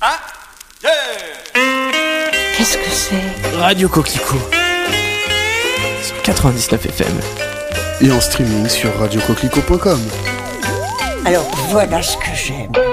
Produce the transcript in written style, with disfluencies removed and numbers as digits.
Qu'est-ce que c'est ? Radio Coquelicot sur 99 FM et en streaming sur radiocoquelicot.com. Alors voilà ce que j'aime.